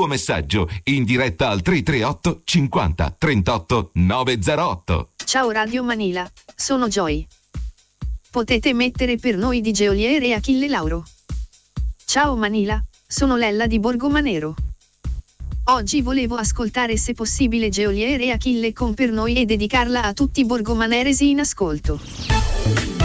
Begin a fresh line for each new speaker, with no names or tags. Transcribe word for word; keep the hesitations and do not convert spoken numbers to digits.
tuo messaggio in diretta al tre tre otto cinquanta trentotto novecentotto.
Ciao Radio Manila, sono Joy. Potete mettere per noi di Geolier e Achille Lauro. Ciao Manila, sono Lella di Borgomanero. Oggi volevo ascoltare se possibile Geolier e Achille con Per noi e dedicarla a tutti i borgomaneresi in ascolto.